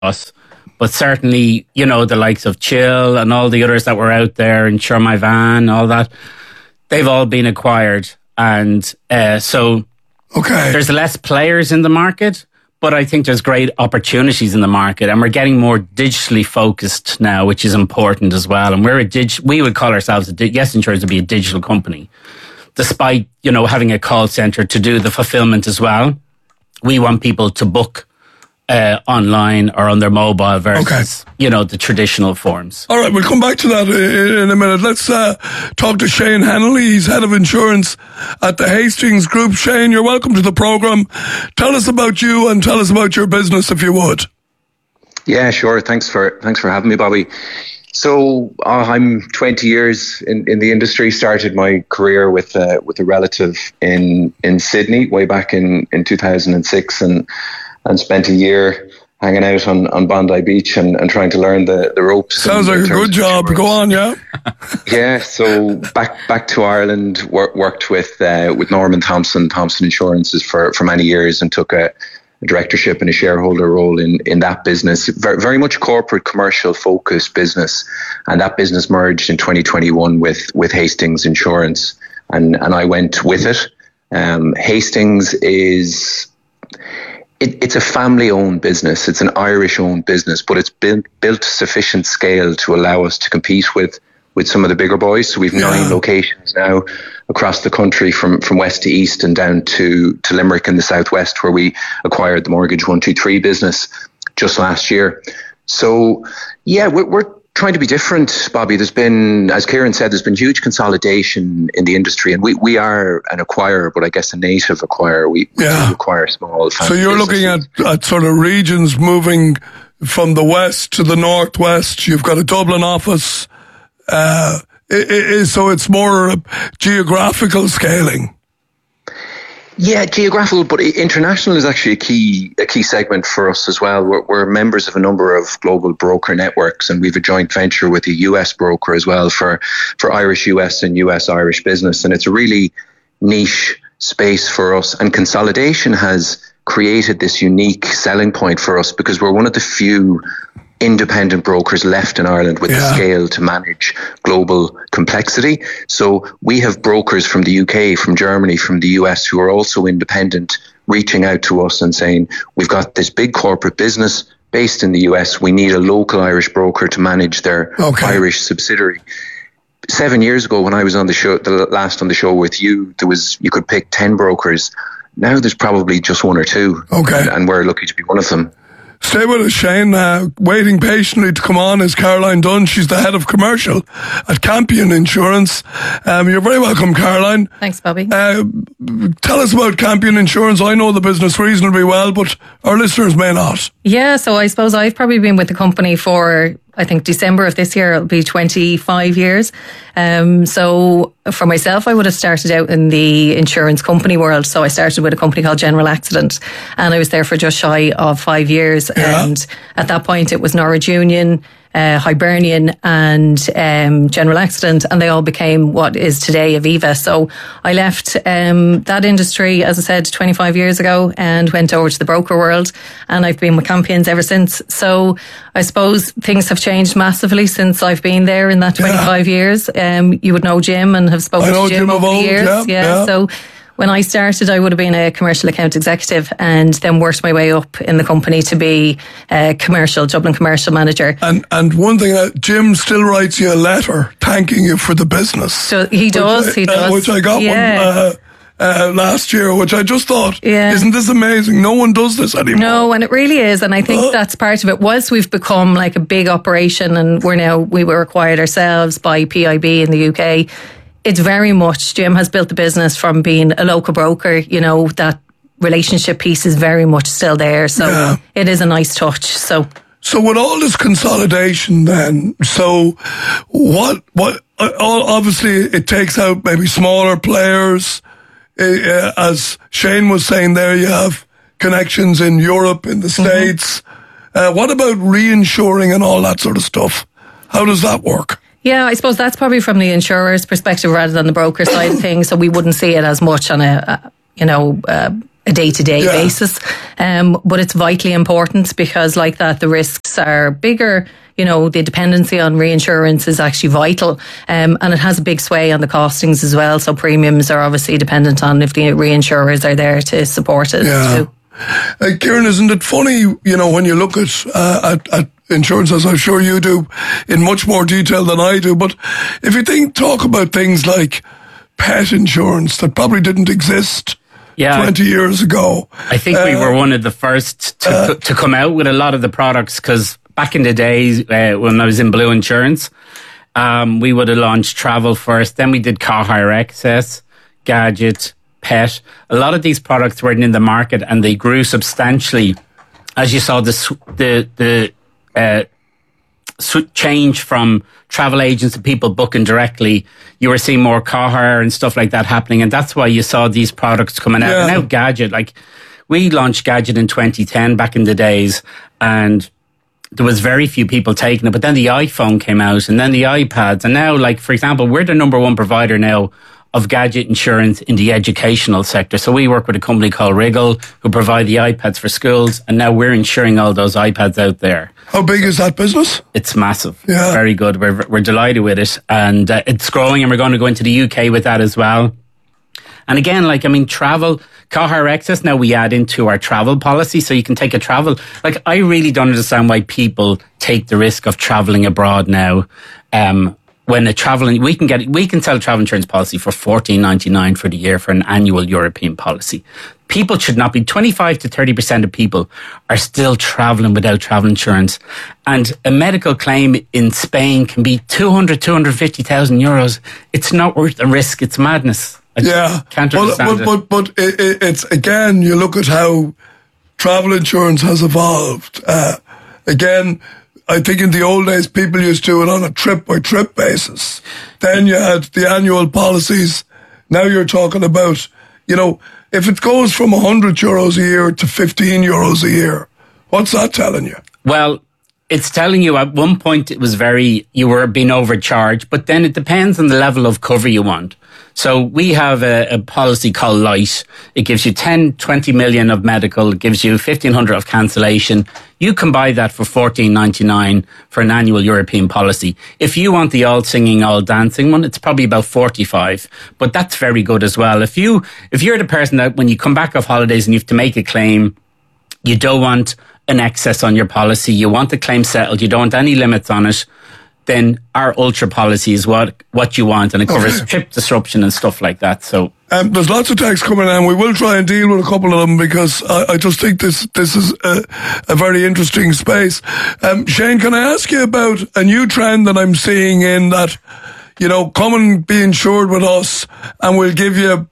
us. But certainly, you know, the likes of Chill and all the others that were out there, and Sure My Van, all that, they've all been acquired. And so there's less players in the market, but I think there's great opportunities in the market, and we're getting more digitally focused now, which is important as well. And we would call ourselves Yes Insurance would be a digital company, despite, you know, having a call center to do the fulfillment as well. We want people to book online or on their mobile versus, you know, the traditional forms. All right, we'll come back to that in a minute. Let's talk to Shane Hennelly. He's head of insurance at the Hastings Group. Shane, you're welcome to the programme. Tell us about you and tell us about your business, if you would. Yeah, sure. Thanks for having me, Bobby. So I'm 20 years in the industry. Started my career with a relative in Sydney way back in 2006, and spent a year hanging out on Bondi Beach and trying to learn the ropes. Sounds like a good job. Go on, yeah. Yeah, so back to Ireland, worked with Norman Thompson Insurances for many years, and took a directorship and a shareholder role in that business. Very much corporate, commercial focused business. And that business merged in 2021 with Hastings Insurance. And I went with it. Hastings is... It's a family-owned business. It's an Irish-owned business, but it's built sufficient scale to allow us to compete with some of the bigger boys. So we've 9 locations now across the country, from west to east and down to Limerick in the southwest, where we acquired the Mortgage 123 business just last year. So, yeah, we're trying to be different, Bobby. There's been, as Kieran said, there's been huge consolidation in the industry, and we are an acquirer, but I guess a native acquirer. We acquire small family So you're businesses. looking at sort of regions moving from the west to the northwest. You've got a Dublin office. So it's more geographical scaling. Yeah, geographical, but international is actually a key segment for us as well. We're members of a number of global broker networks, and we've a joint venture with a US broker as well for Irish US and US Irish business. And it's a really niche space for us. And consolidation has created this unique selling point for us, because we're one of the few independent brokers left in Ireland with the scale to manage global complexity. So we have brokers from the UK, from Germany, from the US who are also independent, reaching out to us and saying, we've got this big corporate business based in the US. We need a local Irish broker to manage their Irish subsidiary. 7 years ago, when I was on the show, the last on the show with you, you could pick 10 brokers. Now there's probably just 1 or 2. And we're lucky to be one of them. Stay with us, Shane. Waiting patiently to come on is Caroline Dunn. She's the head of commercial at Campion Insurance. You're very welcome, Caroline. Thanks, Bobby. Tell us about Campion Insurance. I know the business reasonably well, but our listeners may not. Yeah, so I suppose I've probably been with the company for, I think, December of this year, it'll be 25 years. So for myself, I would have started out in the insurance company world. So I started with a company called General Accident, and I was there for just shy of 5 years. And at that point, it was Norwich Union, Hibernian and General Accident, and they all became what is today Aviva. So I left that industry, as I said, 25 years ago, and went over to the broker world, and I've been with Campions ever since. So I suppose things have changed massively since I've been there in that 25 years. You would know Jim and have spoken to Jim over the years. So when I started, I would have been a commercial account executive, and then worked my way up in the company to be a Dublin commercial manager. And one thing, Jim still writes you a letter thanking you for the business. So he does. Which I got one last year, which I just thought, isn't this amazing? No one does this anymore. No, and it really is. And I think that's part of it. Whilst we've become like a big operation, and we were acquired ourselves by PIB in the UK, it's very much, Jim has built the business from being a local broker. You know, that relationship piece is very much still there. So it is a nice touch. So with all this consolidation then, so what obviously it takes out maybe smaller players. As Shane was saying there, you have connections in Europe, in the States. What about reinsuring and all that sort of stuff? How does that work? Yeah, I suppose that's probably from the insurer's perspective rather than the broker side of things. So we wouldn't see it as much on a a day-to-day basis. But it's vitally important because like that, the risks are bigger. You know, the dependency on reinsurance is actually vital. And it has a big sway on the costings as well. So premiums are obviously dependent on if the reinsurers are there to support it too. Kieran, isn't it funny, you know, when you look at insurance, as I'm sure you do, in much more detail than I do, but if you talk about things like pet insurance that probably didn't exist 20 years ago. I think we were one of the first to come out with a lot of the products, because back in the days when I was in Blue Insurance, we would have launched travel first, then we did car hire excess, gadget, pet. A lot of these products weren't in the market and they grew substantially as you saw the change from travel agents to people booking directly. You were seeing more car hire and stuff like that happening, and that's why you saw these products coming out. And now Gadget, like we launched Gadget in 2010 back in the days, and there was very few people taking it, but then the iPhone came out and then the iPads, and now, like, for example, we're the number one provider now of gadget insurance in the educational sector. So we work with a company called Wriggle who provide the iPads for schools, and now we're insuring all those iPads out there. How big is that business? It's massive. Yeah. Very good. We're delighted with it, and it's growing, and we're going to go into the UK with that as well. And again, like, I mean, travel, car hire excess, now we add into our travel policy, so you can take a travel. Like, I really don't understand why people take the risk of traveling abroad now. When a traveling, we can sell a travel insurance policy for $14.99 for the year for an annual European policy. People should not be, 25 to 30% of people are still traveling without travel insurance. And a medical claim in Spain can be 250,000 euros. It's not worth the risk. It's madness. I can't understand it. But it's, again, you look at how travel insurance has evolved. Again, I think in the old days, people used to do it on a trip-by-trip basis. Then you had the annual policies. Now you're talking about, you know, if it goes from €100 a year to €15 a year, what's that telling you? Well, it's telling you at one point you were being overcharged, but then it depends on the level of cover you want. So we have a policy called Light. It gives you 10, 20 million of medical. It gives you 1,500 of cancellation. You can buy that for $14.99 for an annual European policy. If you want the all singing, all dancing one, it's probably about 45. But that's very good as well. If you're the person that when you come back off holidays and you have to make a claim, you don't want an excess on your policy, you want the claim settled, you don't want any limits on it, then our Ultra policy is what you want, and it covers trip disruption and stuff like that. So there's lots of texts coming in. We will try and deal with a couple of them because I just think this is a very interesting space. Shane, can I ask you about a new trend that I'm seeing in that, you know, come and be insured with us and we'll give you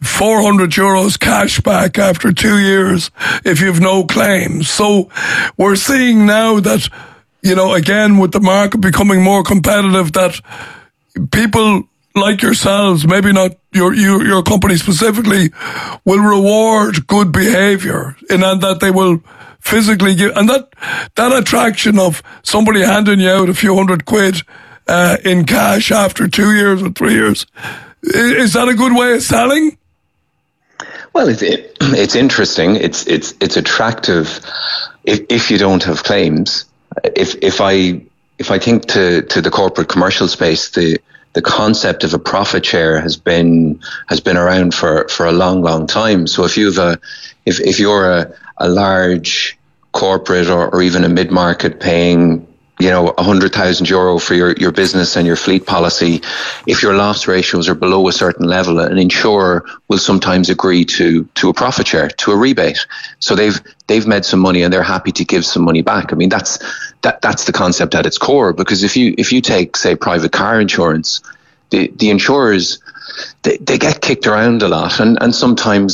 €400 cash back after 2 years if you've no claims. So we're seeing now that, you know, again, with the market becoming more competitive, that people like yourselves, maybe not your company specifically, will reward good behavior, and that they will physically give, and that attraction of somebody handing you out a few £100 in cash after 2 years or 3 years, is that a good way of selling? Well, it's interesting. It's attractive if you don't have claims. If I think to the corporate commercial space, the concept of a profit share has been around for a long time. So if you're a large corporate or even a mid-market paying, you know, €100,000 for your business and your fleet policy, if your loss ratios are below a certain level, an insurer will sometimes agree to a profit share, to a rebate. So they've made some money and they're happy to give some money back. I mean, that's the concept at its core, because if you take, say, private car insurance, the insurers, they get kicked around a lot, and sometimes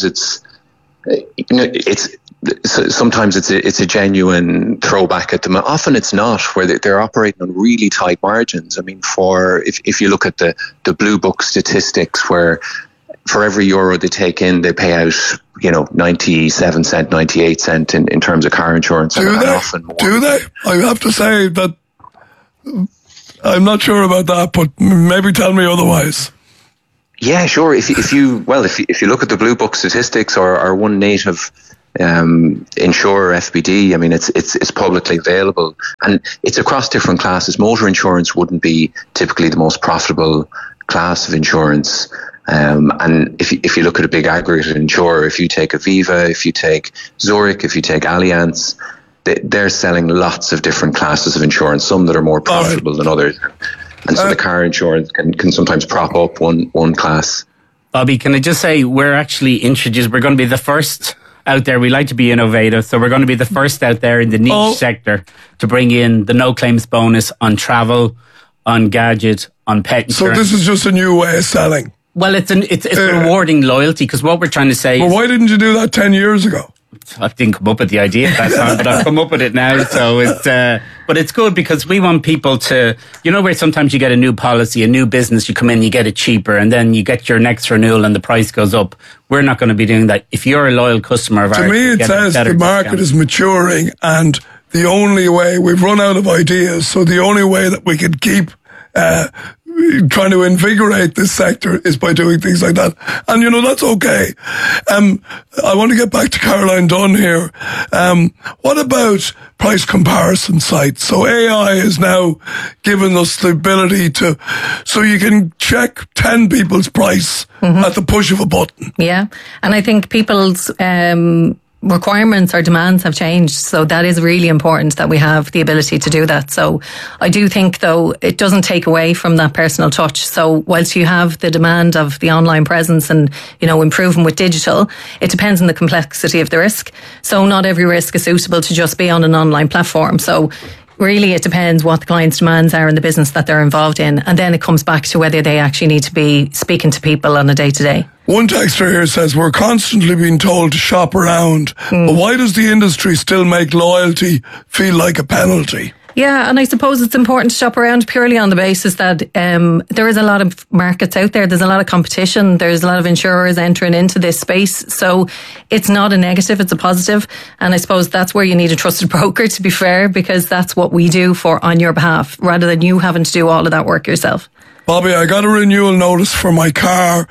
sometimes it's a genuine throwback at them. Often it's not, where they're operating on really tight margins. I mean, if you look at the Blue Book statistics, where for every euro they take in, they pay out, you know, 97 cent, 98 cent in terms of car insurance. Do they? I have to say that I'm not sure about that, but maybe tell me otherwise. Yeah, sure. If you look at the Blue Book statistics or One Native insurer FBD, I mean, it's publicly available, and it's across different classes. Motor insurance wouldn't be typically the most profitable class of insurance. And if you look at a big aggregate insurer, if you take Aviva, if you take Zurich, if you take Allianz, they're selling lots of different classes of insurance, some that are more profitable than others. And so the car insurance can sometimes prop up one class. Bobby, can I just say, we're actually introduced, we're going to be the first out there. We like to be innovative, so we're going to be the first out there in the niche sector to bring in the no claims bonus on travel, on gadget, on pet insurance. So this is just a new way of selling. Well, it's rewarding loyalty, because what we're trying to say is... Well, why didn't you do that 10 years ago? I didn't come up with the idea at that time, but I've come up with it now. So but it's good, because we want people to, where sometimes you get a new policy, a new business, you come in, you get it cheaper, and then you get your next renewal and the price goes up. We're not going to be doing that. If you're a loyal customer of ours, to me, it says the market is maturing, and the only way, we've run out of ideas, so the only way that we can keep trying to invigorate this sector is by doing things like that. And, that's okay. I want to get back to Caroline Dunn here. What about price comparison sites? So AI is now giving us the ability so you can check 10 people's price at the push of a button. Yeah. And I think people's, requirements or demands have changed. So that is really important that we have the ability to do that. So I do think, though, it doesn't take away from that personal touch. So whilst you have the demand of the online presence and, improving with digital, it depends on the complexity of the risk. So not every risk is suitable to just be on an online platform. So really, it depends what the client's demands are in the business that they're involved in. And then it comes back to whether they actually need to be speaking to people on a day-to-day. One texter here says, we're constantly being told to shop around. But why does the industry still make loyalty feel like a penalty? Yeah, and I suppose it's important to shop around purely on the basis that there is a lot of markets out there. There's a lot of competition. There's a lot of insurers entering into this space. So it's not a negative, it's a positive. And I suppose that's where you need a trusted broker, to be fair, because that's what we do on your behalf, rather than you having to do all of that work yourself. Bobby, I got a renewal notice for my car,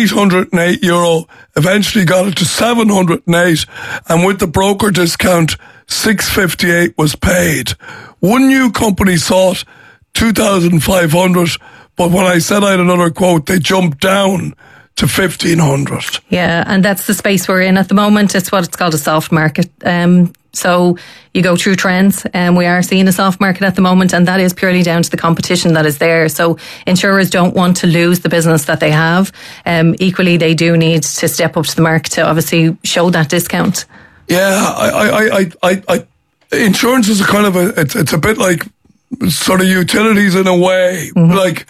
€808, eventually got it to 708, and with the broker discount, 658 was paid. One new company sought 2,500, but when I said I had another quote, they jumped down to 1,500. Yeah, and that's the space we're in at the moment. It's what it's called a soft market. So you go through trends, and we are seeing a soft market at the moment, and that is purely down to the competition that is there. So insurers don't want to lose the business that they have. Equally, they do need to step up to the mark to obviously show that discount. Yeah, I insurance is a kind of it's a bit like sort of utilities in a way. Mm-hmm. Like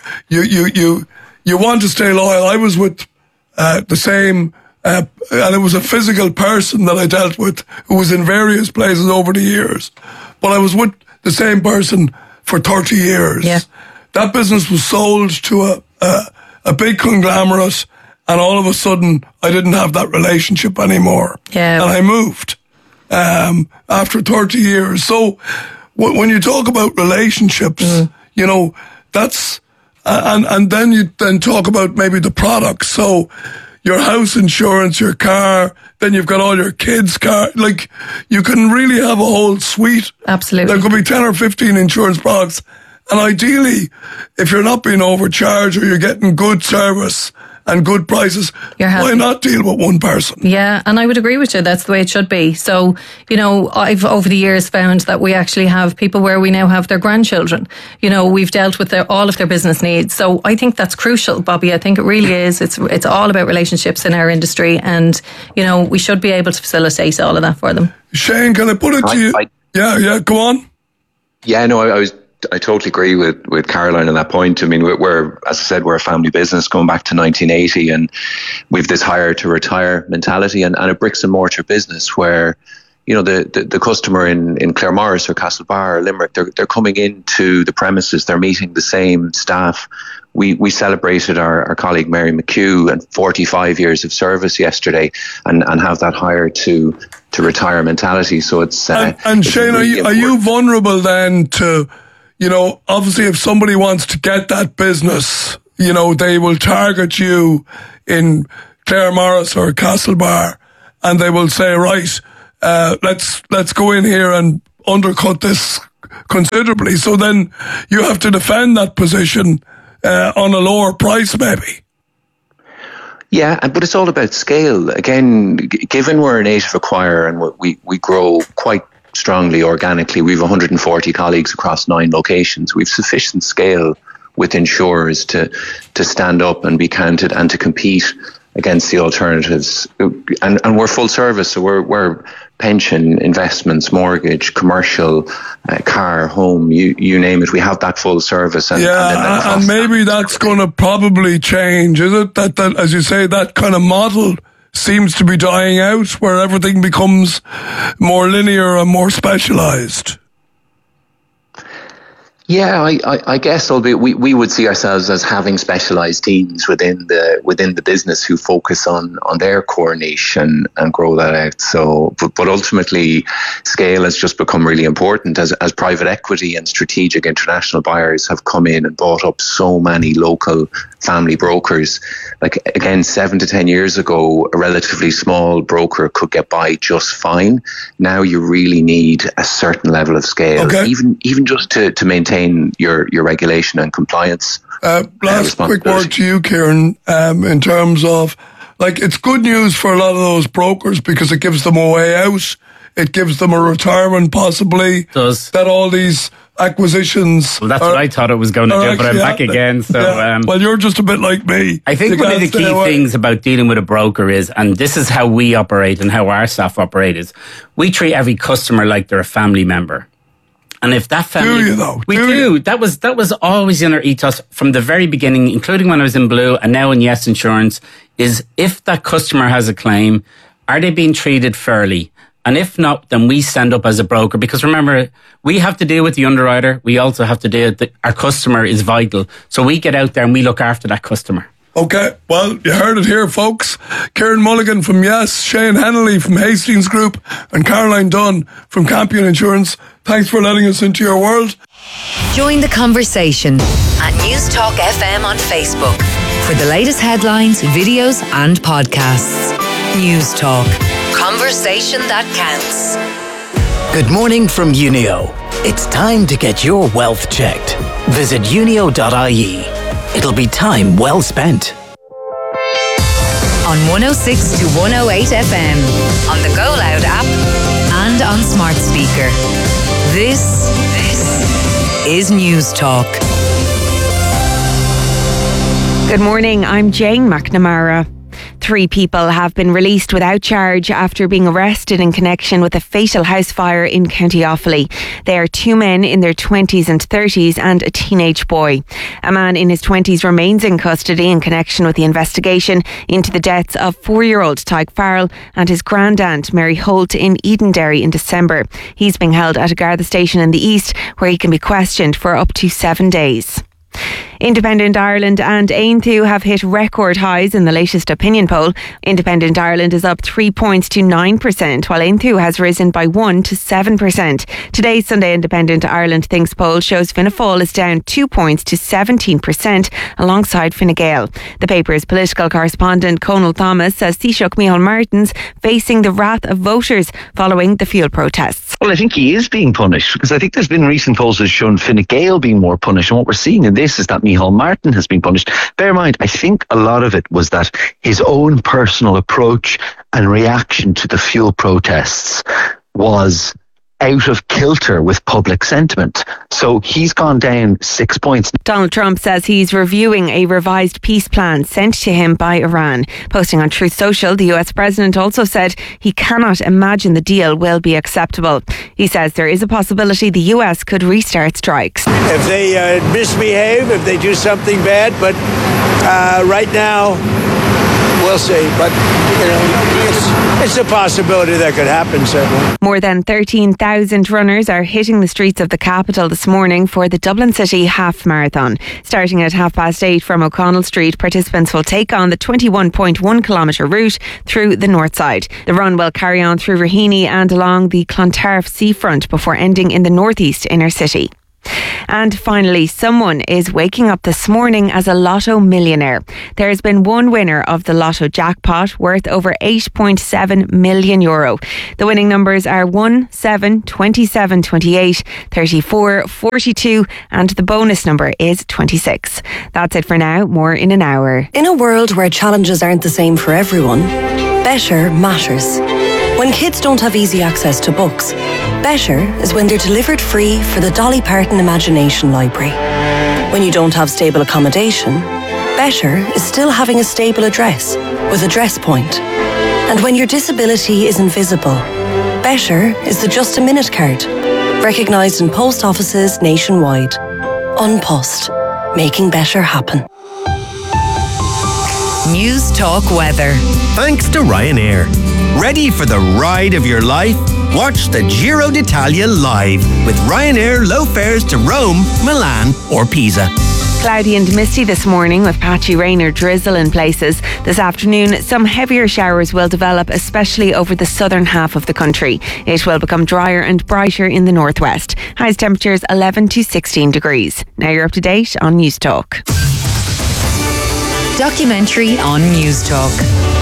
you want to stay loyal. I was with the same. And it was a physical person that I dealt with who was in various places over the years. But I was with the same person for 30 years. Yeah. That business was sold to a big conglomerate, and all of a sudden I didn't have that relationship anymore. Yeah. And I moved after 30 years. So when you talk about relationships, that's... And then you talk about maybe the products. So your house insurance, your car, then you've got all your kids' car. Like, you can really have a whole suite. Absolutely. There could be 10 or 15 insurance products. And ideally, if you're not being overcharged or you're getting good service and good prices, why not deal with one person? Yeah, and I would agree with you. That's the way it should be. So, I've over the years found that we actually have people where we now have their grandchildren. We've dealt with all of their business needs. So I think that's crucial, Bobby. I think it really is. It's all about relationships in our industry, and, we should be able to facilitate all of that for them. Shane, can I put it to you? Yeah, go on. Yeah, no, I totally agree with Caroline on that point. I mean, we're, as I said, we're a family business going back to 1980, and we've this hire to retire mentality and a bricks and mortar business where, the customer in Claremorris or Castlebar or Limerick, they're coming into the premises, they're meeting the same staff. We celebrated our colleague Mary McHugh and 45 years of service yesterday, and have that hire to retire mentality. So it's and Shane, really are you vulnerable then to, obviously if somebody wants to get that business, they will target you in Claremorris or Castlebar, and they will say, right, let's go in here and undercut this considerably. So then you have to defend that position on a lower price, maybe. Yeah, but it's all about scale. Again, given we're a native acquirer and we grow quite strongly organically, we have 140 colleagues across 9 locations. We've sufficient scale with insurers to stand up and be counted and to compete against the alternatives. And we're full service, so we're pension, investments, mortgage, commercial, car, home, you name it. We have that full service. And maybe that's going to probably change, is it? That, as you say, that kind of model seems to be dying out, where everything becomes more linear and more specialised. Yeah, I guess, albeit we would see ourselves as having specialised teams within the business who focus on their core niche and grow that out. So, but ultimately, scale has just become really important as private equity and strategic international buyers have come in and bought up so many local family brokers. Like, again, 7 to 10 years ago, a relatively small broker could get by just fine. Now you really need a certain level of scale, even just to maintain your regulation and compliance. Last quick word to you, Kieran, in terms of, it's good news for a lot of those brokers because it gives them a way out. It gives them a retirement, possibly. It does. That all these acquisitions... Well, that's what I thought it was going to do, but I'm back again. So, well, you're just a bit like me. I think one of the key things about dealing with a broker is, and this is how we operate and how our staff operate, is we treat every customer like they're a family member. And if that family... Do you, though? We do. That was always in our ethos from the very beginning, including when I was in Blue and now in Yes Insurance, is if that customer has a claim, are they being treated fairly? And if not, then we stand up as a broker, because remember, we have to deal with the underwriter. We also have to deal with our customer is vital. So we get out there and we look after that customer. Okay, well, you heard it here, folks. Kieran Mulligan from Yes, Shane Hennelly from Hastings Group, and Caroline Dunn from Campion Insurance. Thanks for letting us into your world. Join the conversation at News Talk FM on Facebook for the latest headlines, videos and podcasts. News Talk. Conversation that counts. Good morning from Unio. It's time to get your wealth checked. Visit unio.ie. It'll be time well spent. On 106 to 108 FM, on the Go Loud app, and on smart speaker. This is News Talk. Good morning, I'm Jane McNamara. 3 people have been released without charge after being arrested in connection with a fatal house fire in County Offaly. They are 2 men in their 20s and 30s and a teenage boy. A man in his 20s remains in custody in connection with the investigation into the deaths of 4-year-old Tyke Farrell and his grandaunt Mary Holt in Edenderry in December. He's being held at a Garda station in the east where he can be questioned for up to 7 days. Independent Ireland and Aontú have hit record highs in the latest opinion poll. Independent Ireland is up 3 points to 9%, while Aontú has risen by 1 to 7%. Today's Sunday Independent Ireland Thinks poll shows Fianna Fáil is down 2 points to 17% alongside Fine Gael. The paper's political correspondent Conal Thomas says Taoiseach Micheál Martin's facing the wrath of voters following the fuel protests. Well, I think he is being punished, because I think there's been recent polls that have shown Fine Gael being more punished, and what we're seeing in this is that Micheál Martin has been punished. Bear in mind, I think a lot of it was that his own personal approach and reaction to the fuel protests was out of kilter with public sentiment. So he's gone down 6 points. Donald Trump says he's reviewing a revised peace plan sent to him by Iran. Posting on Truth Social, the US president also said he cannot imagine the deal will be acceptable. He says there is a possibility the US could restart strikes. If they misbehave, if they do something bad, but right now, we'll see. But, it's a possibility that could happen, certainly. More than 13,000 runners are hitting the streets of the capital this morning for the Dublin City Half Marathon. Starting at 8:30 from O'Connell Street, participants will take on the 21.1 kilometre route through the north side. The run will carry on through Raheny and along the Clontarf seafront before ending in the northeast inner city. And finally, someone is waking up this morning as a lotto millionaire. There has been one winner of the lotto jackpot worth over €8.7 million. The winning numbers are 1, 7, 27, 28, 34, 42 and the bonus number is 26. That's it for now. More in an hour. In a world where challenges aren't the same for everyone, better matters. When kids don't have easy access to books, better is when they're delivered free for the Dolly Parton Imagination Library. When you don't have stable accommodation, better is still having a stable address with Address Point. And when your disability is invisible, better is the Just a Minute card, recognised in post offices nationwide. An Post, making better happen. News Talk Weather. Thanks to Ryanair. Ready for the ride of your life? Watch the Giro d'Italia live with Ryanair low fares to Rome, Milan or Pisa. Cloudy and misty this morning with patchy rain or drizzle in places. This afternoon, some heavier showers will develop, especially over the southern half of the country. It will become drier and brighter in the northwest. Highest temperatures 11 to 16 degrees. Now you're up to date on News Talk. Documentary on News Talk.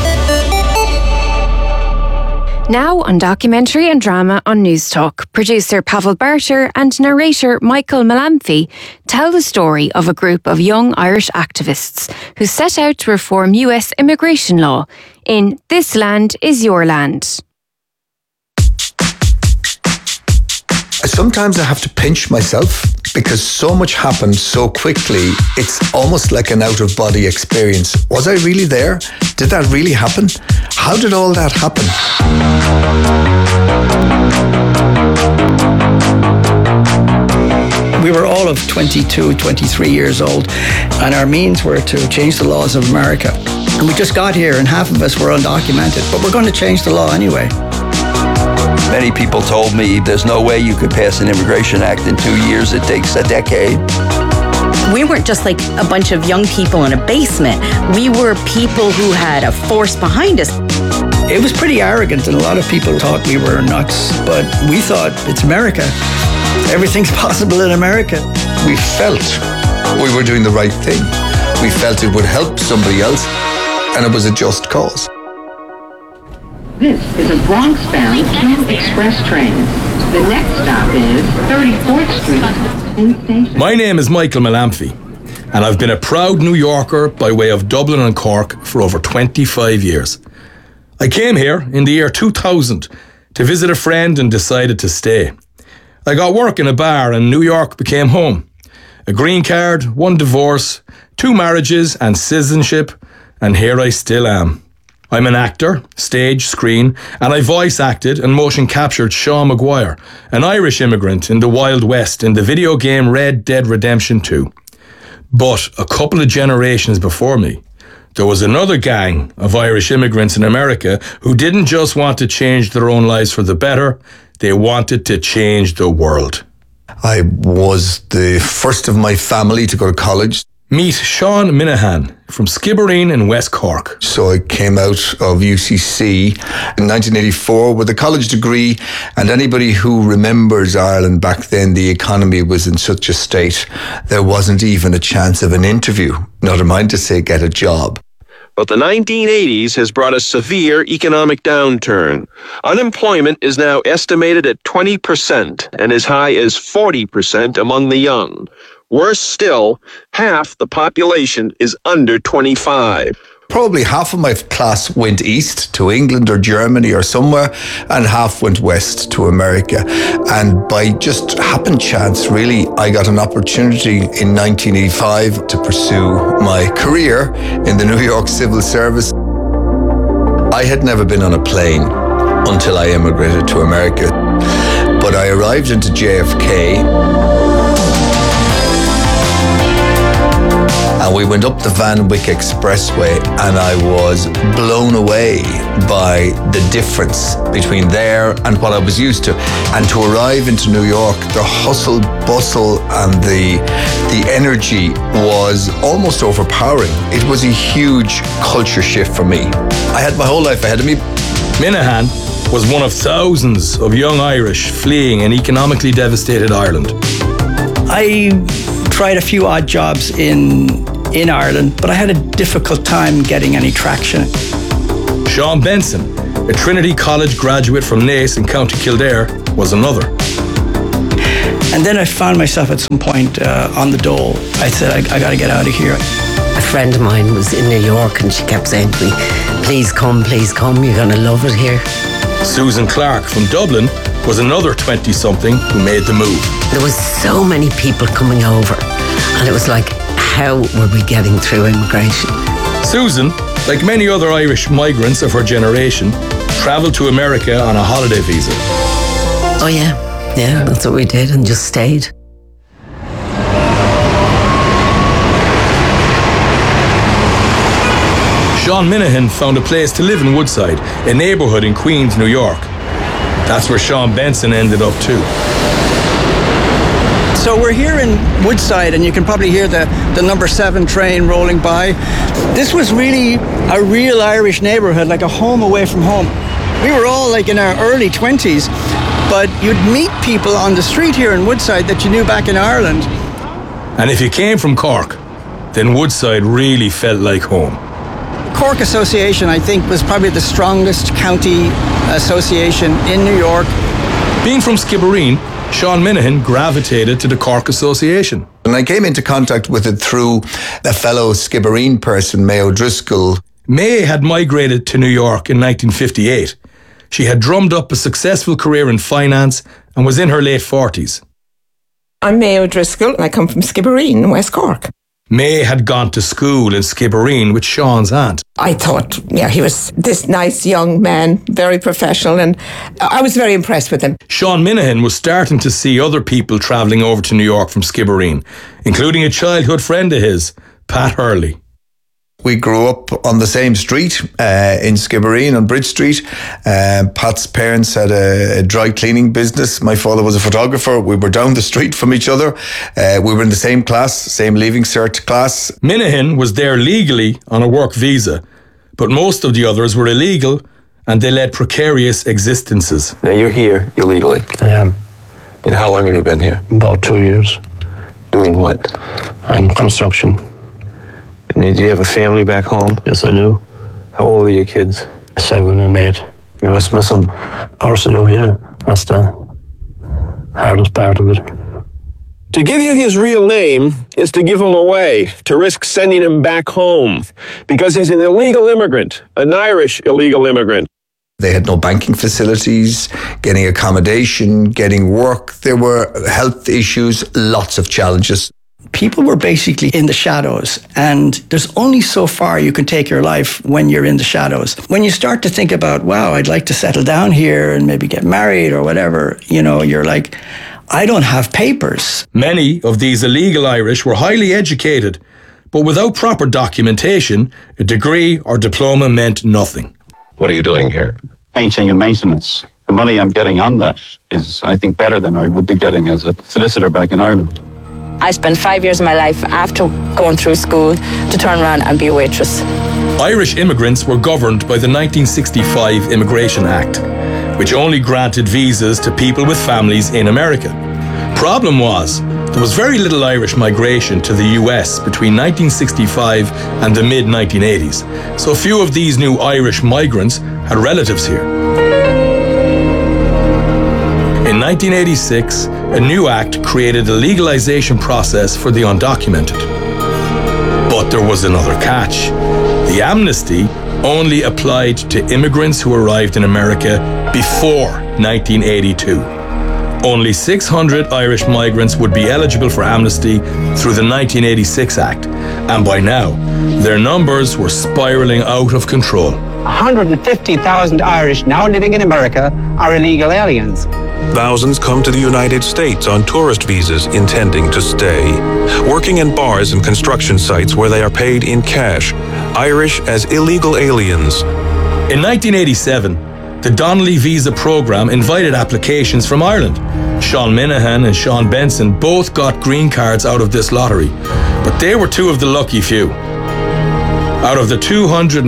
Now on documentary and drama on News Talk, producer Pavel Barter and narrator Michael Malamphy tell the story of a group of young Irish activists who set out to reform US immigration law in This Land Is Your Land. Sometimes I have to pinch myself because so much happened so quickly. It's almost like an out-of-body experience. Was I really there? Did that really happen? How did all that happen? We were all of 22, 23 years old, and our means were to change the laws of America. And we just got here, and half of us were undocumented, but we're going to change the law anyway. Many people told me there's no way you could pass an immigration act in 2 years. It takes a decade. We weren't just like a bunch of young people in a basement. We were people who had a force behind us. It was pretty arrogant, and a lot of people thought we were nuts, but we thought it's America. Everything's possible in America. We felt we were doing the right thing. We felt it would help somebody else, and it was a just cause. This is a Bronx-bound 2 express train. The next stop is 34th Street. My name is Michael Malamphy, and I've been a proud New Yorker by way of Dublin and Cork for over 25 years. I came here in the year 2000 to visit a friend and decided to stay. I got work in a bar and New York became home. A green card, 1 divorce, 2 marriages and citizenship, and here I still am. I'm an actor, stage, screen, and I voice acted and motion captured Sean Maguire, an Irish immigrant in the Wild West in the video game Red Dead Redemption 2. But a couple of generations before me, there was another gang of Irish immigrants in America who didn't just want to change their own lives for the better, they wanted to change the world. I was the first of my family to go to college. Meet Sean Minahan from Skibbereen in West Cork. So I came out of UCC in 1984 with a college degree, and anybody who remembers Ireland back then, the economy was in such a state, there wasn't even a chance of an interview, not a mind to say get a job. But the 1980s has brought a severe economic downturn. Unemployment is now estimated at 20% and as high as 40% among the young. Worse still, half the population is under 25. Probably half of my class went east to England or Germany or somewhere, and half went west to America. And by just happen chance, really, I got an opportunity in 1985 to pursue my career in the New York Civil Service. I had never been on a plane until I immigrated to America, but I arrived into JFK. And we went up the Van Wyck Expressway, and I was blown away by the difference between there and what I was used to. And to arrive into New York, the hustle, bustle, and the energy was almost overpowering. It was a huge culture shift for me. I had my whole life ahead of me. Minahan was one of thousands of young Irish fleeing an economically devastated Ireland. I I tried a few odd jobs in Ireland, but I had a difficult time getting any traction. Sean Benson, a Trinity College graduate from Naas in County Kildare, was another. And then I found myself at some point on the dole. I said, I got to get out of here. A friend of mine was in New York and she kept saying to me, please come, you're going to love it here. Susan Clark from Dublin was another 20-something who made the move. There was so many people coming over and it was like, how were we getting through immigration? Susan, like many other Irish migrants of her generation, travelled to America on a holiday visa. Oh yeah, that's what we did and just stayed. Sean Minahan found a place to live in Woodside, a neighbourhood in Queens, New York. That's where Sean Benson ended up too. So we're here in Woodside and you can probably hear the number 7 train rolling by. This was really a real Irish neighbourhood, like a home away from home. We were all like in our early 20s, but you'd meet people on the street here in Woodside that you knew back in Ireland. And if you came from Cork, then Woodside really felt like home. Cork Association, I think, was probably the strongest county association in New York. Being from Skibbereen, Sean Minahan gravitated to the Cork Association. And I came into contact with it through a fellow Skibbereen person, May O'Driscoll. May had migrated to New York in 1958. She had drummed up a successful career in finance and was in her late 40s. I'm May O'Driscoll and I come from Skibbereen in West Cork. May had gone to school in Skibbereen with Sean's aunt. I thought, he was this nice young man, very professional, and I was very impressed with him. Sean Minahan was starting to see other people travelling over to New York from Skibbereen, including a childhood friend of his, Pat Hurley. We grew up on the same street in Skibbereen on Bridge Street. Pat's parents had a dry cleaning business. My father was a photographer. We were down the street from each other. We were in the same class, same Leaving Cert class. Minahan was there legally on a work visa, but most of the others were illegal and they led precarious existences. Now you're here illegally. I am. And how long have you been here? About 2 years. Doing what? I'm construction. And do you have a family back home? Yes, I do. How old are your kids? 7 and 8. You must miss them. Of course I do, yeah. That's the hardest part of it. To give you his real name is to give him away, to risk sending him back home, because he's an illegal immigrant, an Irish illegal immigrant. They had no banking facilities, getting accommodation, getting work. There were health issues, lots of challenges. People were basically in the shadows, and there's only so far you can take your life when you're in the shadows. When you start to think about, wow, I'd like to settle down here and maybe get married or whatever, you're like, I don't have papers. Many of these illegal Irish were highly educated, but without proper documentation, a degree or diploma meant nothing. What are you doing here? Painting and maintenance. The money I'm getting on that is, I think, better than I would be getting as a solicitor back in Ireland. I spent 5 years of my life after going through school to turn around and be a waitress. Irish immigrants were governed by the 1965 Immigration Act, which only granted visas to people with families in America. Problem was, there was very little Irish migration to the US between 1965 and the mid-1980s, so few of these new Irish migrants had relatives here. In 1986, a new act created a legalization process for the undocumented. But there was another catch. The amnesty only applied to immigrants who arrived in America before 1982. Only 600 Irish migrants would be eligible for amnesty through the 1986 Act, and by now, their numbers were spiraling out of control. 150,000 Irish now living in America are illegal aliens. Thousands come to the United States on tourist visas intending to stay, working in bars and construction sites where they are paid in cash, Irish as illegal aliens. In 1987, the Donnelly Visa Programme invited applications from Ireland. Sean Minahan and Sean Benson both got green cards out of this lottery, but they were two of the lucky few. Out of the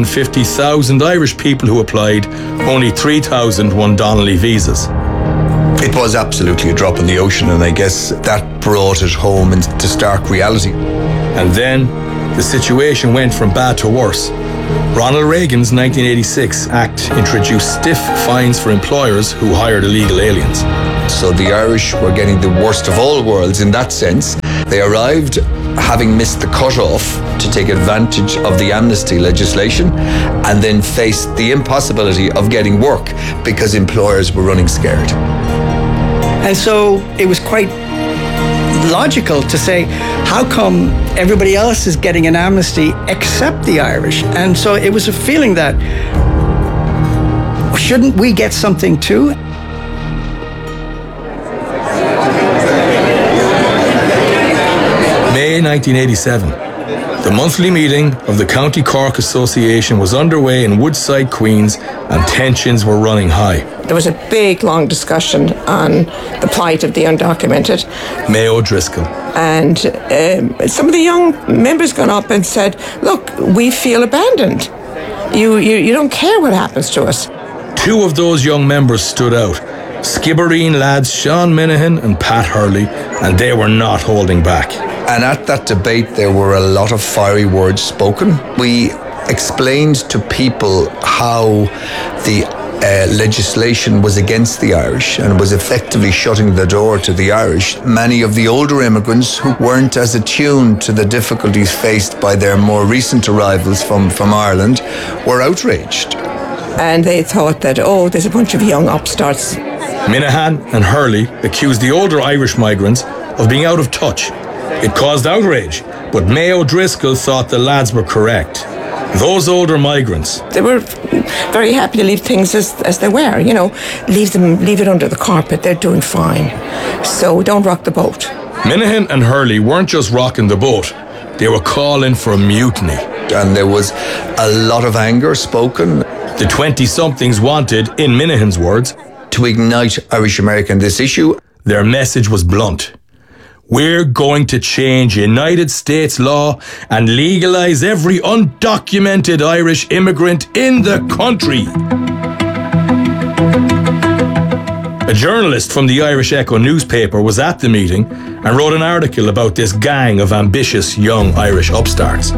250,000 Irish people who applied, only 3,000 won Donnelly visas. It was absolutely a drop in the ocean, and I guess that brought it home into stark reality. And then the situation went from bad to worse. Ronald Reagan's 1986 Act introduced stiff fines for employers who hired illegal aliens. So the Irish were getting the worst of all worlds in that sense. They arrived having missed the cut-off to take advantage of the amnesty legislation, and then faced the impossibility of getting work because employers were running scared. And so it was quite logical to say, how come everybody else is getting an amnesty except the Irish? And so it was a feeling that, shouldn't we get something too? May 1987. The monthly meeting of the County Cork Association was underway in Woodside, Queens, and tensions were running high. There was a big, long discussion on the plight of the undocumented. Mayo Driscoll. And some of the young members got up and said, look, we feel abandoned. You don't care what happens to us. Two of those young members stood out. Skibbereen lads Sean Minahan and Pat Hurley, and they were not holding back. And at that debate, there were a lot of fiery words spoken. We explained to people how the legislation was against the Irish and was effectively shutting the door to the Irish. Many of the older immigrants who weren't as attuned to the difficulties faced by their more recent arrivals from Ireland were outraged. And they thought that, there's a bunch of young upstarts. Minahan and Hurley accused the older Irish migrants of being out of touch. It caused outrage, but Mayo Driscoll thought the lads were correct. Those older migrants. They were very happy to leave things as they were, leave it under the carpet. They're doing fine. So don't rock the boat. Minahan and Hurley weren't just rocking the boat. They were calling for mutiny. And there was a lot of anger spoken. The 20-somethings wanted, in Minahan's words, to ignite Irish America in this issue. Their message was blunt. We're going to change United States law and legalise every undocumented Irish immigrant in the country. A journalist from the Irish Echo newspaper was at the meeting and wrote an article about this gang of ambitious young Irish upstarts.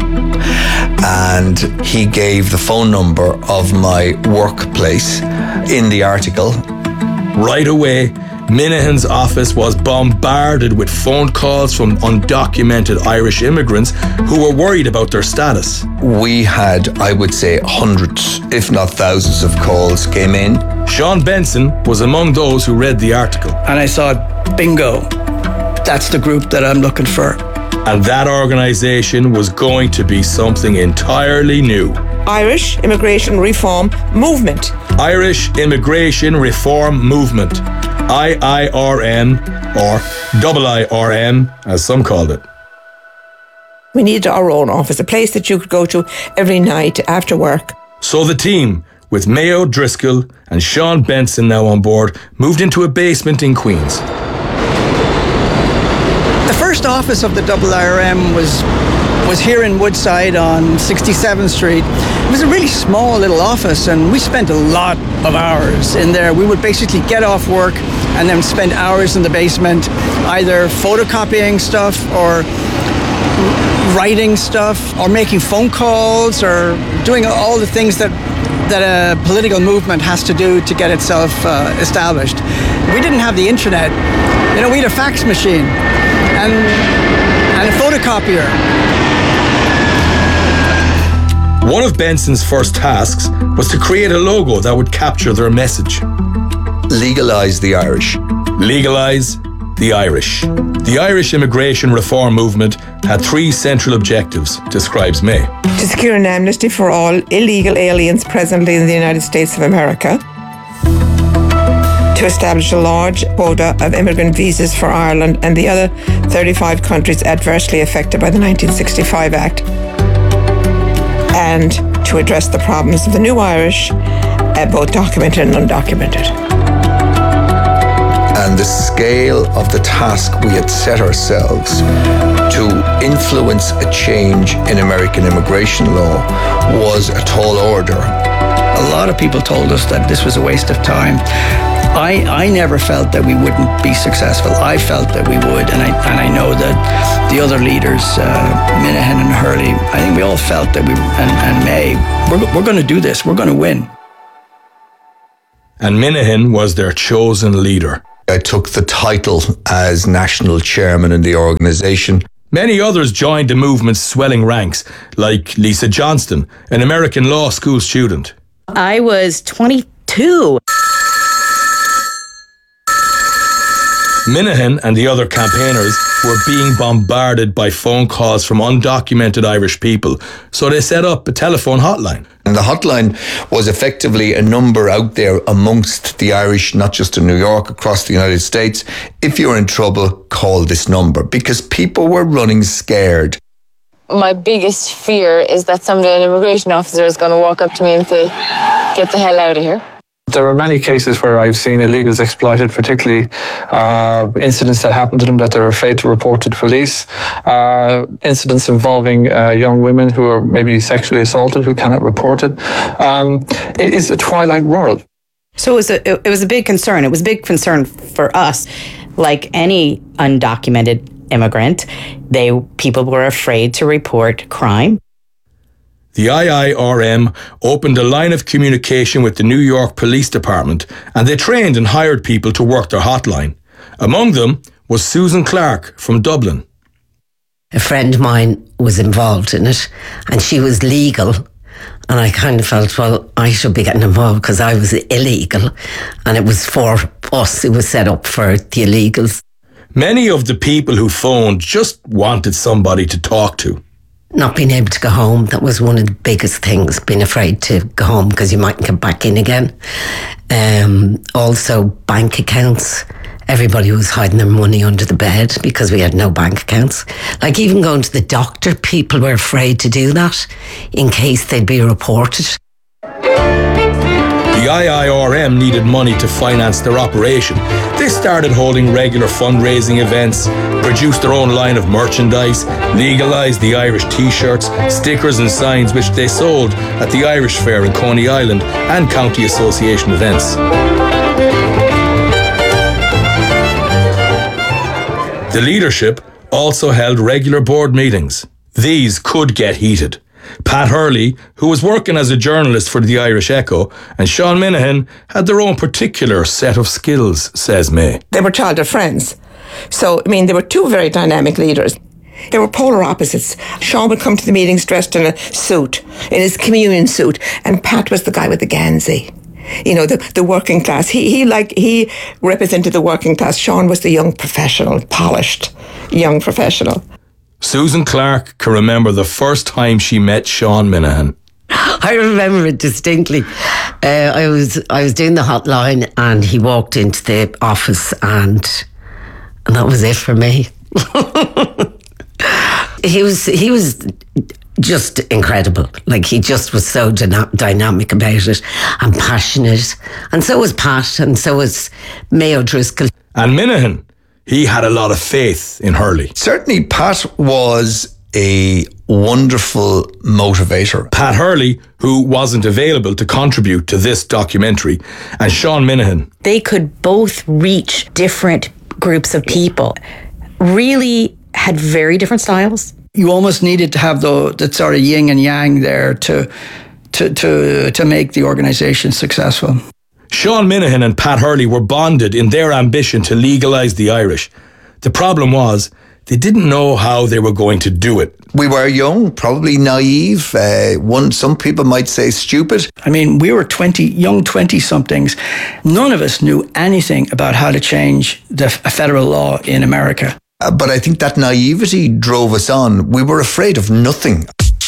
And he gave the phone number of my workplace in the article. Right away, Minahan's office was bombarded with phone calls from undocumented Irish immigrants who were worried about their status. We had, I would say, hundreds, if not thousands of calls came in. Sean Benson was among those who read the article. And I saw, bingo, that's the group that I'm looking for. And that organisation was going to be something entirely new. Irish Immigration Reform Movement. Irish Immigration Reform Movement. IIRM, or IIRM, as some called it. We needed our own office, a place that you could go to every night after work. So the team, with Mayo Driscoll and Sean Benson now on board, moved into a basement in Queens. The first office of the IIRM was here in Woodside on 67th Street. It was a really small little office, and we spent a lot of hours in there. We would basically get off work and then spend hours in the basement, either photocopying stuff or writing stuff or making phone calls or doing all the things that a political movement has to do to get itself established. We didn't have the internet. We had a fax machine and a photocopier. One of Benson's first tasks was to create a logo that would capture their message. Legalise the Irish. Legalise the Irish. The Irish Immigration Reform Movement had three central objectives, describes May. To secure an amnesty for all illegal aliens presently in the United States of America. To establish a large quota of immigrant visas for Ireland and the other 35 countries adversely affected by the 1965 Act. And to address the problems of the new Irish, both documented and undocumented. and the scale of the task we had set ourselves to influence a change in American immigration law was a tall order. A lot of people told us that this was a waste of time. I never felt that we wouldn't be successful. I felt that we would, and I know that the other leaders, Minahan and Hurley, I think we all felt that and May, we're going to do this. We're going to win. And Minahan was their chosen leader. I took the title as national chairman in the organisation. Many others joined the movement's swelling ranks, like Lisa Johnston, an American law school student. I was 22. Minahan and the other campaigners were being bombarded by phone calls from undocumented Irish people, so they set up a telephone hotline. And the hotline was effectively a number out there amongst the Irish, not just in New York, across the United States. If you're in trouble, call this number, because people were running scared. My biggest fear is that someday an immigration officer is going to walk up to me and say, "Get the hell out of here." There are many cases where I've seen illegals exploited, particularly incidents that happen to them that they're afraid to report to the police, incidents involving young women who are maybe sexually assaulted who cannot report it. It is a twilight world. So it was a big concern. It was a big concern for us. Like any undocumented immigrant, people were afraid to report crime. The IIRM opened a line of communication with the New York Police Department, and they trained and hired people to work their hotline. Among them was Susan Clark from Dublin. A friend of mine was involved in it, and she was legal, and I kind of felt, well, I should be getting involved because I was illegal, and it was for us. It was set up for the illegals. Many of the people who phoned just wanted somebody to talk to. Not being able to go home, that was one of the biggest things, being afraid to go home because you mightn't get back in again. Also, bank accounts. Everybody was hiding their money under the bed because we had no bank accounts. Like even going to the doctor, people were afraid to do that in case they'd be reported. The IIRM needed money to finance their operation. They started holding regular fundraising events, produced their own line of merchandise, legalised the Irish t-shirts, stickers and signs which they sold at the Irish Fair in Coney Island and County Association events. The leadership also held regular board meetings. These could get heated. Pat Hurley, who was working as a journalist for the Irish Echo, and Sean Minahan had their own particular set of skills, says May. They were childhood friends. So, they were two very dynamic leaders. They were polar opposites. Sean would come to the meetings dressed in a suit, in his communion suit, and Pat was the guy with the Gansey. The working class. He represented the working class. Sean was the young professional, polished young professional. Susan Clark can remember the first time she met Sean Minahan. I remember it distinctly. I was doing the hotline and he walked into the office and that was it for me. He was just incredible. Like he just was so dynamic about it and passionate. And so was Pat and so was May O'Driscoll. And Minahan, he had a lot of faith in Hurley. Certainly Pat was a wonderful motivator. Pat Hurley, who wasn't available to contribute to this documentary, and Sean Minahan. They could both reach different groups of people. Really had very different styles. You almost needed to have that sort of yin and yang there to make the organisation successful. Sean Minahan and Pat Hurley were bonded in their ambition to legalise the Irish. The problem was, they didn't know how they were going to do it. We were young, probably naive. Some people might say stupid. We were young 20-somethings. None of us knew anything about how to change the federal law in America. But I think that naivety drove us on. We were afraid of nothing.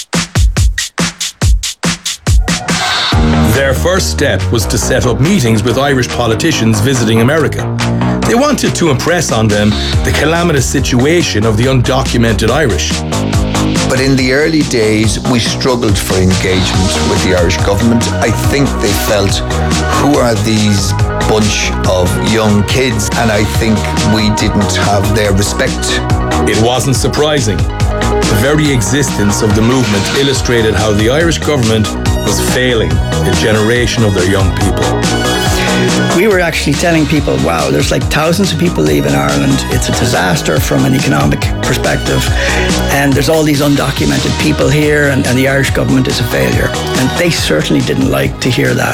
Their first step was to set up meetings with Irish politicians visiting America. They wanted to impress on them the calamitous situation of the undocumented Irish. But in the early days, we struggled for engagement with the Irish government. I think they felt, who are these bunch of young kids? And I think we didn't have their respect. It wasn't surprising. The very existence of the movement illustrated how the Irish government was failing a generation of their young people. We were actually telling people, wow, there's like thousands of people leaving Ireland. It's a disaster from an economic perspective. And there's all these undocumented people here, and the Irish government is a failure. And they certainly didn't like to hear that.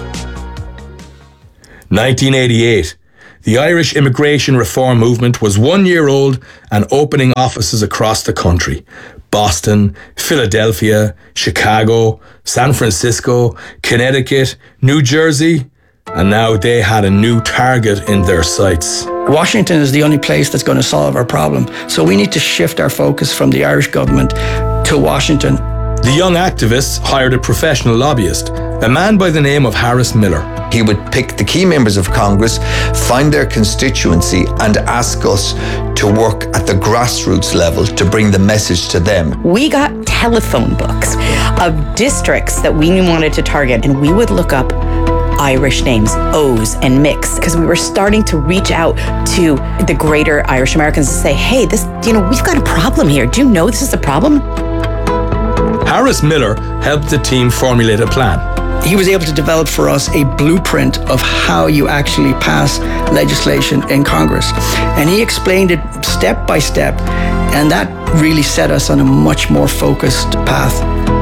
1988. The Irish immigration reform movement was 1 year old and opening offices across the country. Boston, Philadelphia, Chicago, San Francisco, Connecticut, New Jersey, and now they had a new target in their sights. Washington is the only place that's going to solve our problem. So we need to shift our focus from the Irish government to Washington. The young activists hired a professional lobbyist, a man by the name of Harris Miller. He would pick the key members of Congress, find their constituency, and ask us to work at the grassroots level to bring the message to them. We got telephone books of districts that we wanted to target, and we would look up Irish names, O's and Mix, because we were starting to reach out to the greater Irish Americans and say, hey, this, we've got a problem here. Do you know this is a problem? Harris Miller helped the team formulate a plan. He was able to develop for us a blueprint of how you actually pass legislation in Congress. And he explained it step by step, and that really set us on a much more focused path.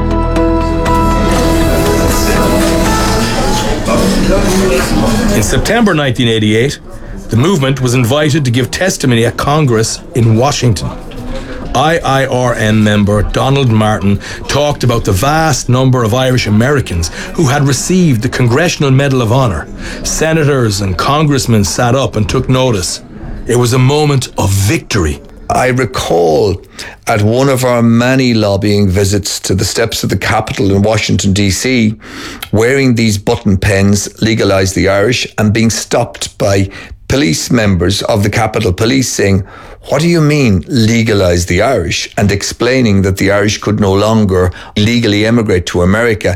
In September 1988, the movement was invited to give testimony at Congress in Washington. IIRM member Donald Martin talked about the vast number of Irish Americans who had received the Congressional Medal of Honor. Senators and congressmen sat up and took notice. It was a moment of victory. I recall at one of our many lobbying visits to the steps of the Capitol in Washington, D.C., wearing these button pens, Legalise the Irish, and being stopped by police members of the Capitol Police saying, what do you mean, legalise the Irish? And explaining that the Irish could no longer legally emigrate to America.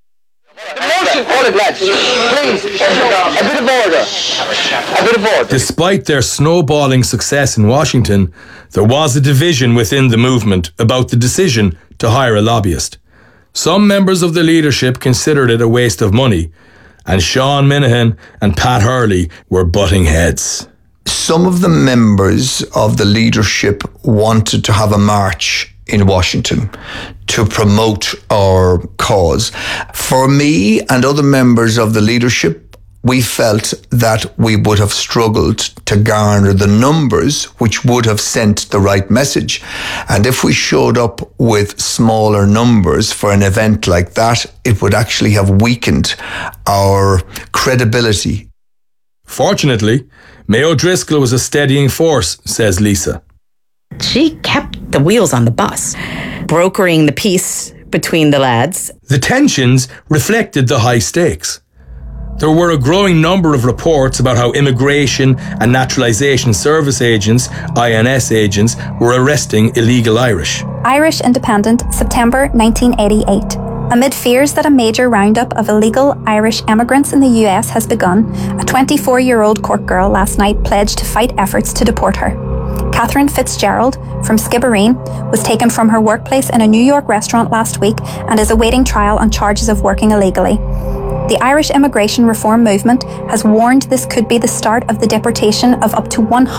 Despite their snowballing success in Washington, there was a division within the movement about the decision to hire a lobbyist. Some members of the leadership considered it a waste of money, and Sean Minahan and Pat Hurley were butting heads. Some of the members of the leadership wanted to have a march in Washington to promote our cause. For me and other members of the leadership, we felt that we would have struggled to garner the numbers which would have sent the right message. And if we showed up with smaller numbers for an event like that, it would actually have weakened our credibility. Fortunately, May O'Driscoll was a steadying force, says Lisa. She kept the wheels on the bus, brokering the peace between the lads. The tensions reflected the high stakes. There were a growing number of reports about how Immigration and Naturalisation Service agents, INS agents, were arresting illegal Irish. Irish Independent, September 1988. Amid fears that a major roundup of illegal Irish emigrants in the US has begun, a 24-year-old Cork girl last night pledged to fight efforts to deport her. Catherine Fitzgerald from Skibbereen was taken from her workplace in a New York restaurant last week and is awaiting trial on charges of working illegally. The Irish immigration reform movement has warned this could be the start of the deportation of up to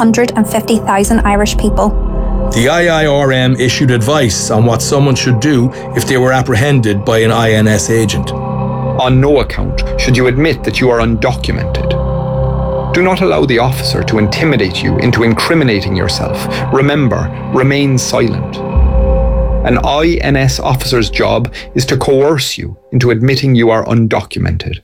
150,000 Irish people. The IIRM issued advice on what someone should do if they were apprehended by an INS agent. On no account should you admit that you are undocumented. Do not allow the officer to intimidate you into incriminating yourself. Remember, remain silent. An INS officer's job is to coerce you into admitting you are undocumented.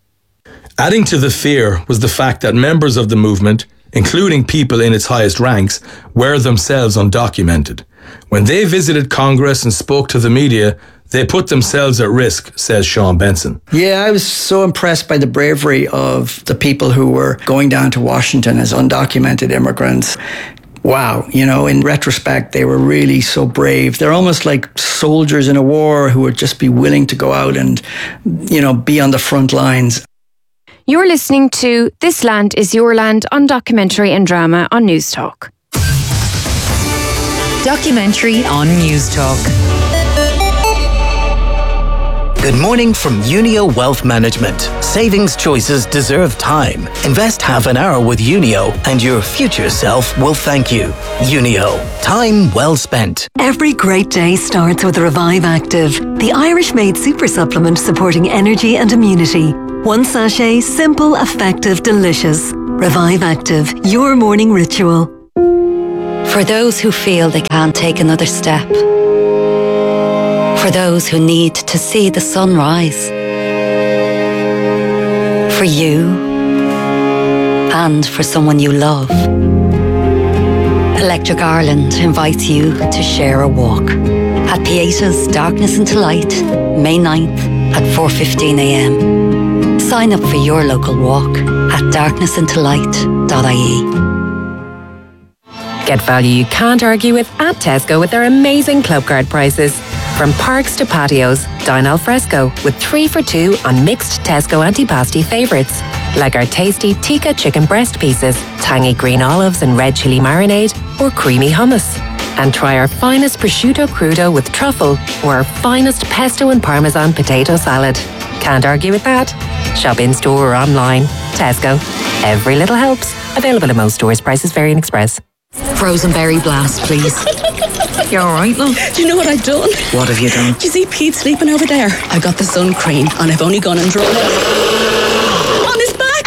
Adding to the fear was the fact that members of the movement, including people in its highest ranks, were themselves undocumented. When they visited Congress and spoke to the media, they put themselves at risk, says Sean Benson. Yeah, I was so impressed by the bravery of the people who were going down to Washington as undocumented immigrants. wow, in retrospect, they were really so brave. They're almost like soldiers in a war who would just be willing to go out and, be on the front lines. You're listening to This Land is Your Land on Documentary and Drama on News Talk. Documentary on News Talk. Good morning from Unio Wealth Management. Savings choices deserve time. Invest half an hour with Unio and your future self will thank you. Unio. Time well spent. Every great day starts with Revive Active, the Irish-made super supplement supporting energy and immunity. One sachet, simple, effective, delicious. Revive Active, your morning ritual. For those who feel they can't take another step. For those who need to see the sun rise. For you. And for someone you love. Electric Ireland invites you to share a walk. At Pieta's Darkness into Light, May 9th at 4:15 a.m. Sign up for your local walk at darknessintolight.ie. Get value you can't argue with at Tesco with their amazing club card prices. From parks to patios, dine al fresco with 3 for $2 on mixed Tesco antipasti favourites, like our tasty tikka chicken breast pieces, tangy green olives and red chilli marinade, or creamy hummus. And try our finest prosciutto crudo with truffle, or our finest pesto and parmesan potato salad. Can't argue with that. Shop in store or online. Tesco. Every little helps. Available in most stores. Prices vary in Express. Frozen berry blast, please. You're alright, love. Do you know what I've done? What have you done? Do you see Pete sleeping over there? I got the sun cream and I've only gone and drawn it on his back.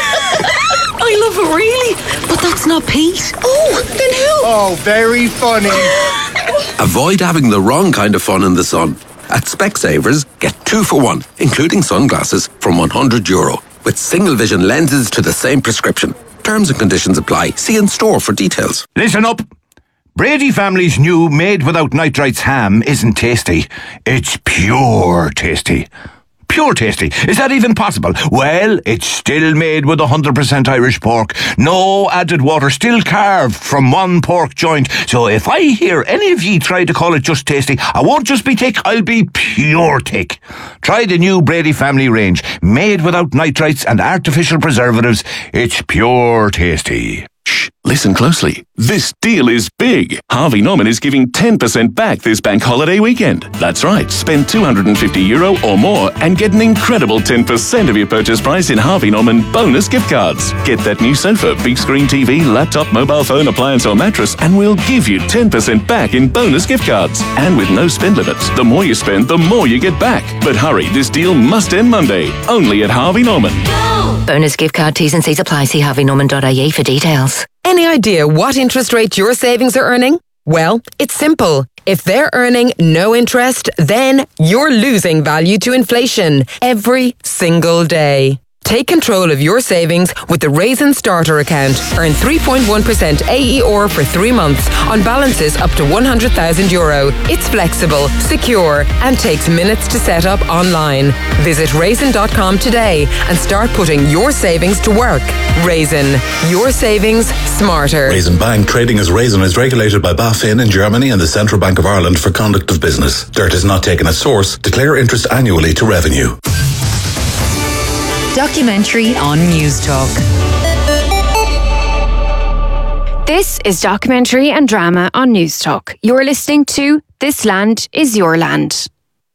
I love it, really. But that's not Pete. Oh, then who? Oh, very funny. Avoid having the wrong kind of fun in the sun. At Specsavers, get 2 for 1, including sunglasses, from €100, with single vision lenses to the same prescription. Terms and conditions apply. See in store for details. Listen up. Brady Family's new made without nitrites ham isn't tasty. It's pure tasty. Pure tasty. Is that even possible? Well, it's still made with 100% Irish pork. No added water, still carved from one pork joint. So if I hear any of ye try to call it just tasty, I won't just be thick, I'll be pure thick. Try the new Brady Family range. Made without nitrites and artificial preservatives. It's pure tasty. Shh, listen closely. This deal is big. Harvey Norman is giving 10% back this bank holiday weekend. That's right, spend €250 or more and get an incredible 10% of your purchase price in Harvey Norman bonus gift cards. Get that new sofa, big screen TV, laptop, mobile phone, appliance or mattress and we'll give you 10% back in bonus gift cards. And with no spend limits, the more you spend, the more you get back. But hurry, this deal must end Monday. Only at Harvey Norman. Bonus gift card T's and C's apply. See harveynorman.ie for details. Any idea what interest rate your savings are earning? Well, it's simple. If they're earning no interest, then you're losing value to inflation every single day. Take control of your savings with the Raisin Starter account. Earn 3.1% AER for 3 months on balances up to €100,000. It's flexible, secure, and takes minutes to set up online. Visit raisin.com today and start putting your savings to work. Raisin, your savings smarter. Raisin Bank, trading as Raisin, is regulated by BaFin in Germany and the Central Bank of Ireland for conduct of business. Dirt is not taken at source. Declare interest annually to revenue. Documentary on News Talk. This is Documentary and Drama on News Talk. You're listening to This Land is Your Land.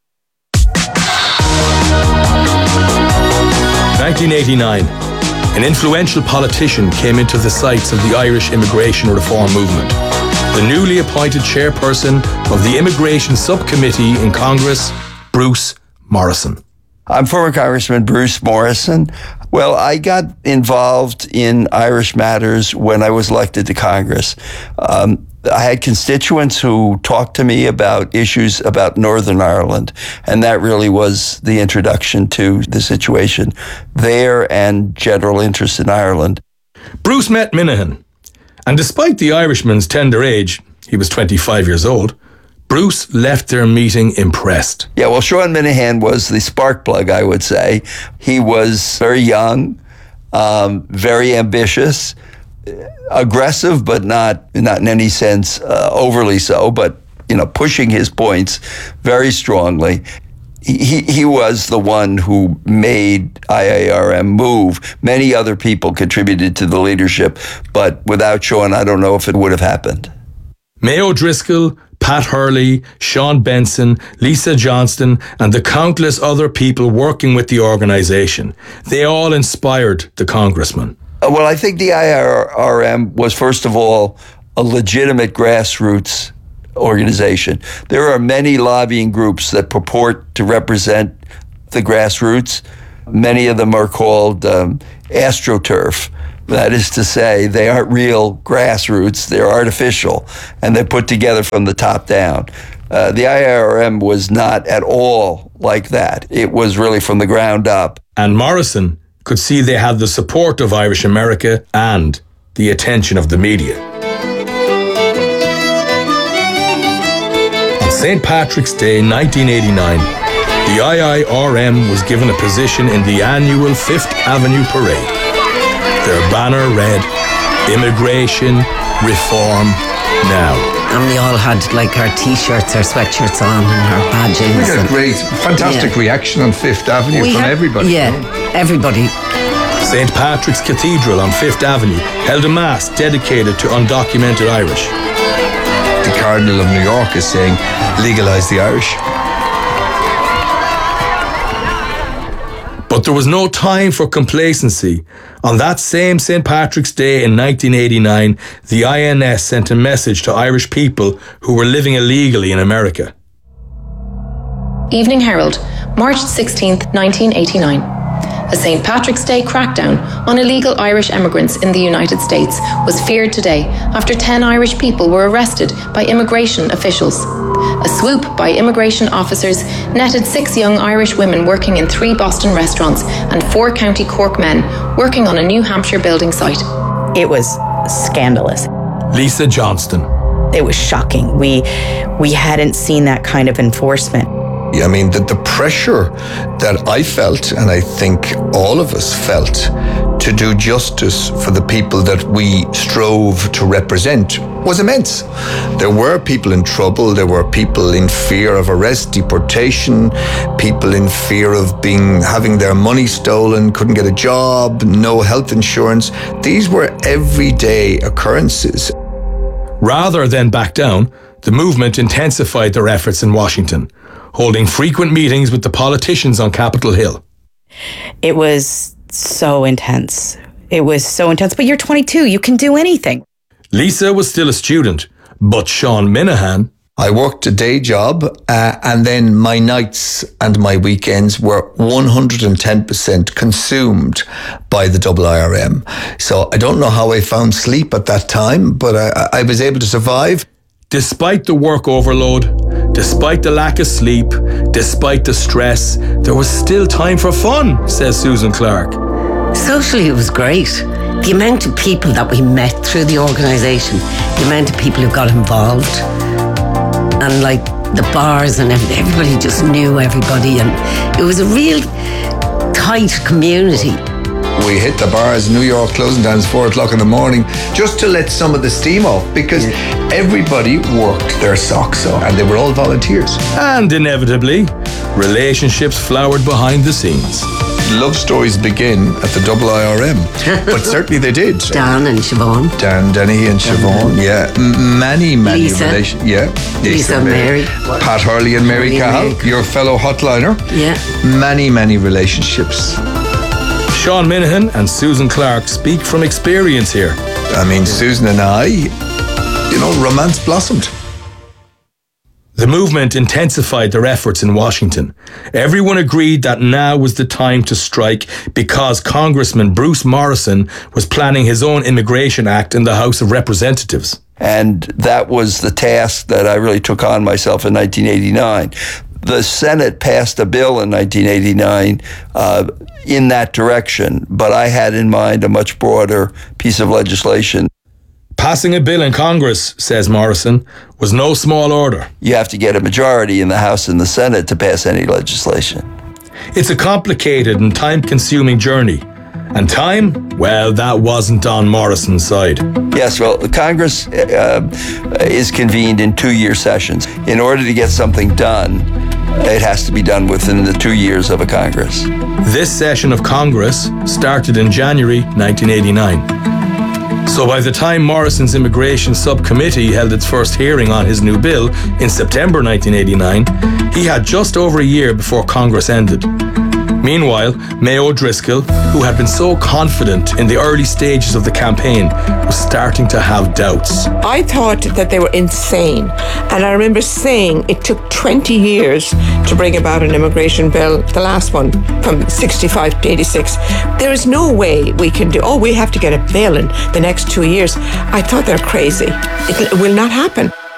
1989. An influential politician came into the sights of the Irish immigration reform movement. The newly appointed chairperson of the Immigration Subcommittee in Congress, Bruce Morrison. I'm former Congressman Bruce Morrison. Well, I got involved in Irish matters when I was elected to Congress. I had constituents who talked to me about issues about Northern Ireland, and that really was the introduction to the situation there and general interest in Ireland. Bruce met Minahan, and despite the Irishman's tender age, he was 25 years old, Bruce left their meeting impressed. Yeah, well, Sean Minahan was the spark plug, I would say. He was very young, very ambitious, aggressive, but not in any sense overly so, but, pushing his points very strongly. He was the one who made IARM move. Many other people contributed to the leadership, but without Sean, I don't know if it would have happened. Mayo Driscoll, Pat Hurley, Sean Benson, Lisa Johnston, and the countless other people working with the organisation. They all inspired the congressman. Well, I think the IARM was, first of all, a legitimate grassroots organization. There are many lobbying groups that purport to represent the grassroots. Many of them are called AstroTurf. That is to say, they aren't real grassroots, they're artificial, and they're put together from the top down. The IARM was not at all like that. It was really from the ground up. And Morrison could see they had the support of Irish America and the attention of the media. On St. Patrick's Day 1989, the IIRM was given a position in the annual Fifth Avenue Parade. Their banner read, "Immigration Reform Now." And we all had our T-shirts, our sweatshirts on and our badges. We got a great, fantastic reaction on Fifth Avenue from everybody. Yeah, everybody. St. Patrick's Cathedral on Fifth Avenue held a mass dedicated to undocumented Irish. The Cardinal of New York is saying, legalise the Irish. But there was no time for complacency. On that same St. Patrick's Day in 1989, the INS sent a message to Irish people who were living illegally in America. Evening Herald, March 16th, 1989. A St. Patrick's Day crackdown on illegal Irish immigrants in the United States was feared today after 10 Irish people were arrested by immigration officials. A swoop by immigration officers netted 6 young Irish women working in 3 Boston restaurants and 4 County Cork men working on a New Hampshire building site. It was scandalous. Lisa Johnston. It was shocking. We hadn't seen that kind of enforcement. I mean, the pressure that I felt, and I think all of us felt, to do justice for the people that we strove to represent was immense. There were people in trouble. There were people in fear of arrest, deportation, people in fear of having their money stolen, couldn't get a job, no health insurance. These were everyday occurrences. Rather than back down, the movement intensified their efforts in Washington, holding frequent meetings with the politicians on Capitol Hill. It was so intense. But you're 22, you can do anything. Lisa was still a student, but Sean Minahan... I worked a day job, and then my nights and my weekends were 110% consumed by the IIRM. So I don't know how I found sleep at that time, but I was able to survive. Despite the work overload, despite the lack of sleep, despite the stress, there was still time for fun, says Susan Clark. Socially, it was great. The amount of people that we met through the organisation, the amount of people who got involved, and the bars and everybody just knew everybody, and it was a real tight community. We hit the bars in New York closing down at 4 o'clock in the morning just to let some of the steam off, because everybody worked their socks off and they were all volunteers. And inevitably, relationships flowered behind the scenes. Love stories begin at the IIRM, but certainly they did. Dan and Siobhan. Dan Denny and Siobhan, yeah. Many Lisa. relations. Yeah. Lisa and Mary. Pat Hurley and Mary Cahill, your fellow hotliner. Yeah. Many relationships. Sean Minahan and Susan Clark speak from experience here. I mean, Susan and I, romance blossomed. The movement intensified their efforts in Washington. Everyone agreed that now was the time to strike because Congressman Bruce Morrison was planning his own Immigration Act in the House of Representatives. And that was the task that I really took on myself in 1989. The Senate passed a bill in 1989 in that direction, but I had in mind a much broader piece of legislation. Passing a bill in Congress, says Morrison, was no small order. You have to get a majority in the House and the Senate to pass any legislation. It's a complicated and time-consuming journey, And time? Well, that wasn't on Morrison's side. Yes, well, the Congress is convened in 2-year sessions. In order to get something done, it has to be done within the 2 years of a Congress. This session of Congress started in January 1989. So by the time Morrison's Immigration Subcommittee held its first hearing on his new bill in September 1989, he had just over a year before Congress ended. Meanwhile, Mayo O'Driscoll, who had been so confident in the early stages of the campaign, was starting to have doubts. I thought that they were insane. And I remember saying it took 20 years to bring about an immigration bill, the last one, from 65 to 86. There is no way we can do, we have to get a bill in the next 2 years. I thought they're crazy. It will not happen.